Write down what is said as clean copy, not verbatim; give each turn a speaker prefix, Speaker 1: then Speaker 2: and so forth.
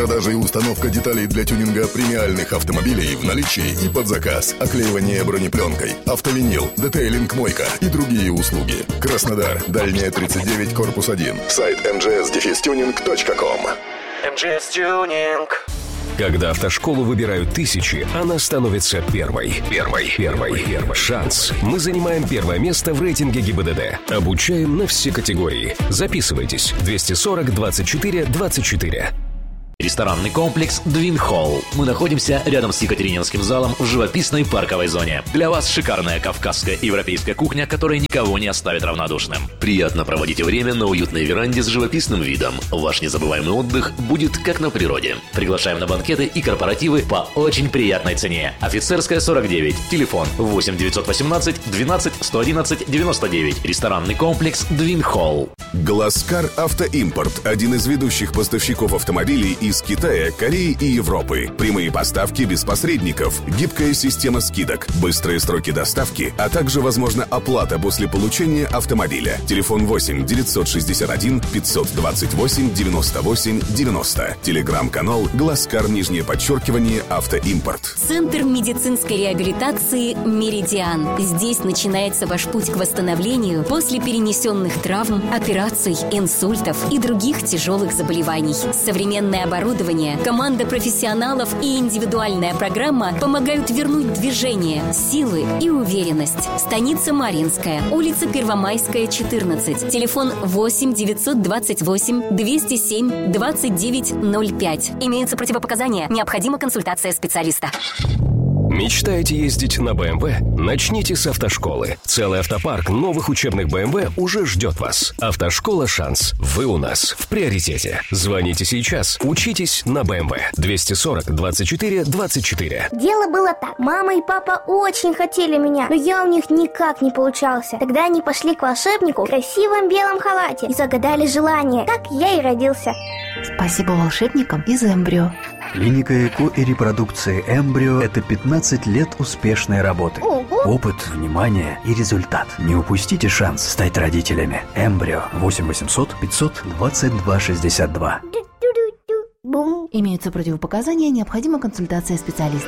Speaker 1: Продажа и установка деталей для тюнинга премиальных автомобилей в наличии и под заказ. Оклеивание бронепленкой, автовинил, детейлинг мойка и другие услуги. Краснодар, Дальняя 39, корпус 1. Сайт mgs-tuning.com.
Speaker 2: МЖС Тюнинг.
Speaker 3: Когда автошколу выбирают тысячи, она становится первой. Первой. Шанс. Мы занимаем первое место в рейтинге ГИБДД. Обучаем на все категории. Записывайтесь. 240 24 24.
Speaker 4: Ресторанный комплекс Двин Холл. Мы находимся рядом с Екатерининским залом в живописной парковой зоне. Для вас шикарная кавказская и европейская кухня, которая никого не оставит равнодушным. Приятно проводите время на уютной веранде с живописным видом. Ваш незабываемый отдых будет как на природе. Приглашаем на банкеты и корпоративы по очень приятной цене. Офицерская, 49. Телефон 8 918 12 111 99. Ресторанный комплекс Двин Холл.
Speaker 1: Глазкар Автоимпорт – один из ведущих поставщиков автомобилей из Китая, Кореи и Европы. Прямые поставки без посредников, гибкая система скидок, быстрые сроки доставки, а также возможна оплата после получения автомобиля. Телефон 8 961 528 98 90. Телеграм-канал Глазкар _Автоимпорт.
Speaker 5: Центр медицинской реабилитации «Меридиан». Здесь начинается ваш путь к восстановлению после перенесенных травм, операций, инсультов и других тяжелых заболеваний. Современное оборудование, команда профессионалов и индивидуальная программа помогают вернуть движение, силы и уверенность. Станица Марьинская, улица Первомайская, 14. Телефон 8 928 207 2905. Имеются противопоказания. Необходима консультация специалиста.
Speaker 3: Мечтаете ездить на BMW? Начните с автошколы. Целый автопарк новых учебных BMW уже ждет вас. Автошкола «Шанс». Вы у нас в приоритете. Звоните сейчас. Учитесь на BMW. 240 24 24.
Speaker 6: Дело было так. Мама и папа очень хотели меня, но я у них никак не получался. Тогда они пошли к волшебнику в красивом белом халате и загадали желание. Так я и родился.
Speaker 7: Спасибо волшебникам из эмбрио.
Speaker 8: Клиника ЭКО и репродукции «Эмбрио» – это 15 лет успешной работы.
Speaker 6: Ого!
Speaker 8: Опыт, внимание и результат. Не упустите шанс стать родителями. «Эмбрио» 8 800 522 62.
Speaker 7: Имеются противопоказания, необходима консультация специалиста.